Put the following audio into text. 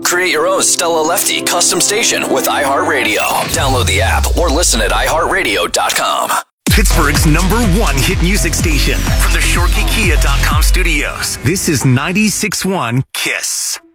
Create your own Stella Lefty custom station with iHeartRadio. Download the app or listen at iHeartRadio.com. Pittsburgh's #1 hit music station from the ShoreKeyKia.com studios. This is 96.1 KISS.